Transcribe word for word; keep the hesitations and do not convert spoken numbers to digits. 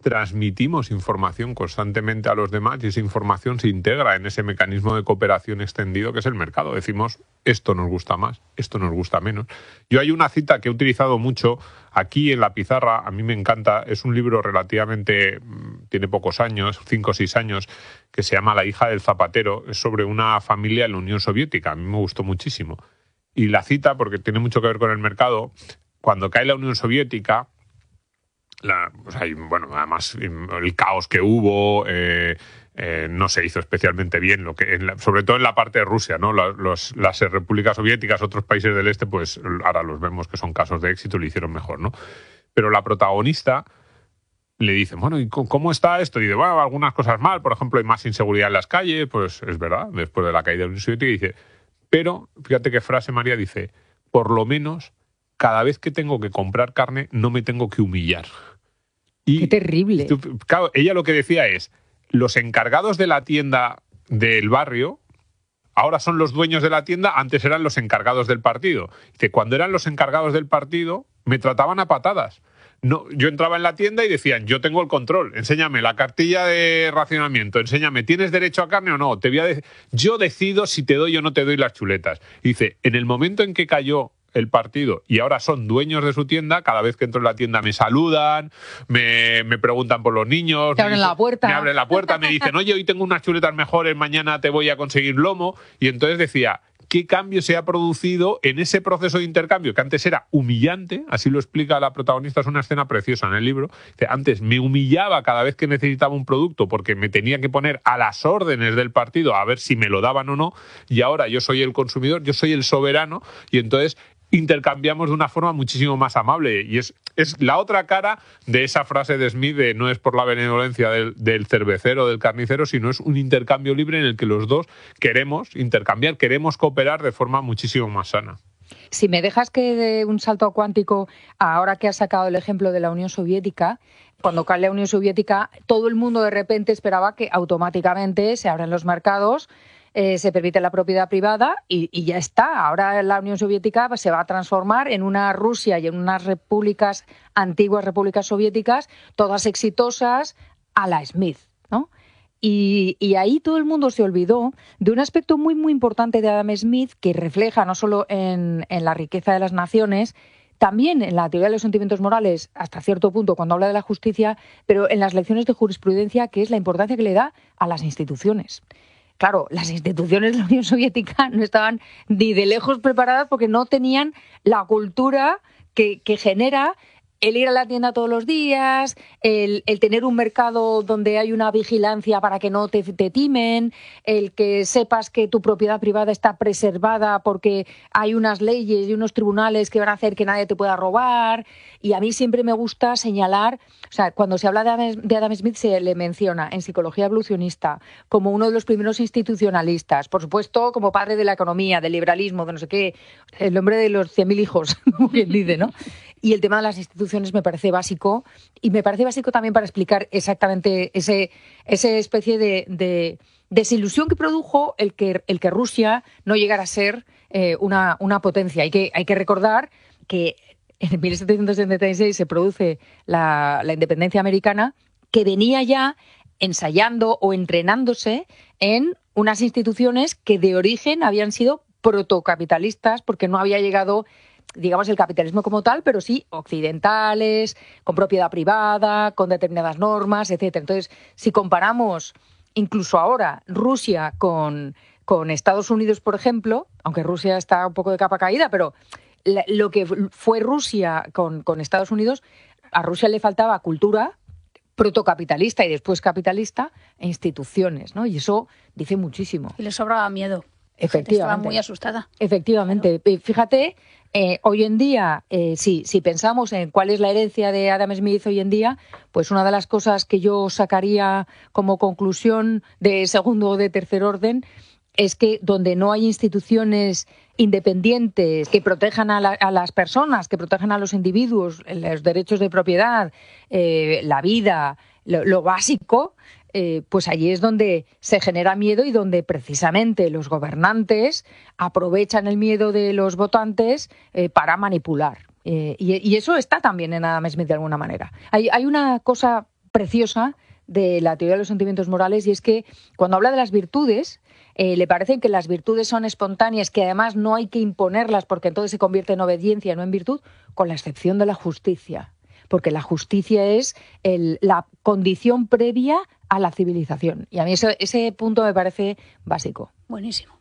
transmitimos información constantemente a los demás y esa información se integra en ese mecanismo de cooperación extendido que es el mercado. Decimos, esto nos gusta más, esto nos gusta menos. Yo hay una cita que he utilizado mucho aquí en la pizarra, a mí me encanta, es un libro relativamente, tiene pocos años, cinco o seis años, que se llama La hija del zapatero, es sobre una familia en la Unión Soviética, a mí me gustó muchísimo. Y la cita, porque tiene mucho que ver con el mercado, cuando cae la Unión Soviética, La, o sea, y, bueno, además el caos que hubo eh, eh, no se hizo especialmente bien, lo que en la, sobre todo en la parte de Rusia, ¿no? Los, los, las repúblicas soviéticas, otros países del este, pues ahora los vemos que son casos de éxito, lo hicieron mejor, ¿no? Pero la protagonista le dice, bueno, ¿y cómo está esto? Y dice, bueno, algunas cosas mal, por ejemplo, hay más inseguridad en las calles, pues es verdad, después de la caída de la Unión Soviética, y dice, pero, fíjate qué frase, María, dice, por lo menos, cada vez que tengo que comprar carne, no me tengo que humillar. Y, ¡qué terrible! Claro, ella lo que decía es, los encargados de la tienda del barrio ahora son los dueños de la tienda, antes eran los encargados del partido. Dice, cuando eran los encargados del partido, me trataban a patadas. No, yo entraba en la tienda y decían, yo tengo el control, enséñame la cartilla de racionamiento, enséñame, ¿tienes derecho a carne o no? Te voy a de- yo decido si te doy o no te doy las chuletas. Y dice, en el momento en que cayó el partido y ahora son dueños de su tienda, cada vez que entro en la tienda me saludan, me, me preguntan por los niños, Te abren me, la puerta. me abren la puerta, me dicen, oye, hoy tengo unas chuletas mejores, mañana te voy a conseguir lomo. Y entonces decía, ¿qué cambio se ha producido en ese proceso de intercambio? Que antes era humillante, así lo explica la protagonista, es una escena preciosa en el libro. Dice, antes me humillaba cada vez que necesitaba un producto porque me tenía que poner a las órdenes del partido a ver si me lo daban o no, y ahora yo soy el consumidor, yo soy el soberano, y entonces intercambiamos de una forma muchísimo más amable. Y es, es la otra cara de esa frase de Smith de no es por la benevolencia del, del cervecero, del carnicero, sino es un intercambio libre en el que los dos queremos intercambiar, queremos cooperar de forma muchísimo más sana. Si me dejas que dé un salto cuántico, ahora que has sacado el ejemplo de la Unión Soviética, cuando cae la Unión Soviética, todo el mundo de repente esperaba que automáticamente se abran los mercados, eh, se permite la propiedad privada y, y ya está. Ahora la Unión Soviética se va a transformar en una Rusia y en unas repúblicas, antiguas repúblicas soviéticas, todas exitosas, a la Smith, ¿no? Y, y ahí todo el mundo se olvidó de un aspecto muy, muy importante de Adam Smith que refleja no solo en, en la riqueza de las naciones, también en la teoría de los sentimientos morales, hasta cierto punto, cuando habla de la justicia, pero en las lecciones de jurisprudencia, que es la importancia que le da a las instituciones. Claro, las instituciones de la Unión Soviética no estaban ni de lejos preparadas porque no tenían la cultura que, que genera el ir a la tienda todos los días, el, el tener un mercado donde hay una vigilancia para que no te, te timen, el que sepas que tu propiedad privada está preservada porque hay unas leyes y unos tribunales que van a hacer que nadie te pueda robar. Y a mí siempre me gusta señalar, o sea, cuando se habla de Adam, de Adam Smith se le menciona en psicología evolucionista como uno de los primeros institucionalistas, por supuesto como padre de la economía, del liberalismo, de no sé qué, el hombre de los cien mil hijos, como quien dice, ¿no? Y el tema de las instituciones me parece básico, y me parece básico también para explicar exactamente ese, ese especie de, de desilusión que produjo el que, el que Rusia no llegara a ser eh, una, una potencia. Hay que, hay que recordar que en mil setecientos setenta y seis se produce la, la independencia americana, que venía ya ensayando o entrenándose en unas instituciones que de origen habían sido protocapitalistas porque no había llegado, digamos, el capitalismo como tal, pero sí occidentales, con propiedad privada, con determinadas normas, etcétera. Entonces, si comparamos incluso ahora Rusia con, con Estados Unidos, por ejemplo, aunque Rusia está un poco de capa caída, pero la, lo que fue Rusia con, con Estados Unidos, a Rusia le faltaba cultura protocapitalista y después capitalista e instituciones, ¿no? Y eso dice muchísimo. Y le sobraba miedo. Efectivamente. Estaba muy asustada. Efectivamente. Claro. Fíjate, eh, hoy en día, eh, si, si pensamos en cuál es la herencia de Adam Smith hoy en día, pues una de las cosas que yo sacaría como conclusión de segundo o de tercer orden es que donde no hay instituciones independientes que protejan a, la, a las personas, que protejan a los individuos, los derechos de propiedad, eh, la vida, lo, lo básico, eh, pues allí es donde se genera miedo y donde precisamente los gobernantes aprovechan el miedo de los votantes eh, para manipular. Eh, y, y eso está también en Adam Smith de alguna manera. Hay, hay una cosa preciosa de la teoría de los sentimientos morales, y es que cuando habla de las virtudes, eh, le parece que las virtudes son espontáneas, que además no hay que imponerlas porque entonces se convierte en obediencia, no en virtud, con la excepción de la justicia. Porque la justicia es el, la condición previa a la civilización. Y a mí eso, ese punto me parece básico. Buenísimo.